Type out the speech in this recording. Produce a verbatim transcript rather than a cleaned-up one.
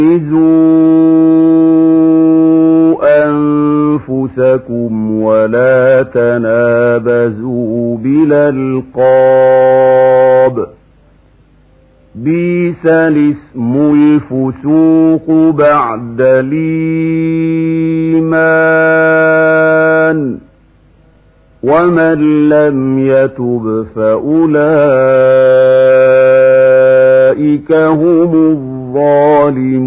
أنفسكم ولا تنابزوا بالألقاب بئس الاسم الفسوق بعد الإيمان ومن لم يتب فأولئك هم الظالمون